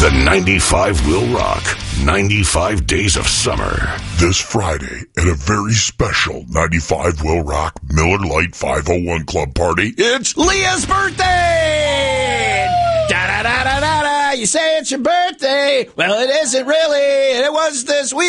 The 95 will rock. 95 days of summer. This Friday, at a very special 95 will rock Miller Lite 501 Club party, it's Leah's birthday! Da-da-da-da-da-da! You say it's your birthday. Well, it isn't really. It was this week.